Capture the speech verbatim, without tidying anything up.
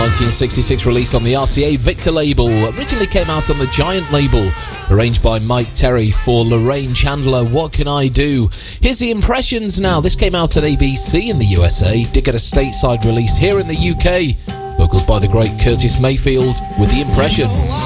nineteen sixty-six release on the R C A Victor label. Originally came out on the Giant label, arranged by Mike Terry for Lorraine Chandler. What Can I Do? Here's the Impressions now. This came out at A B C in the U S A, did get a stateside release here in the U K. Vocals by the great Curtis Mayfield with the Impressions.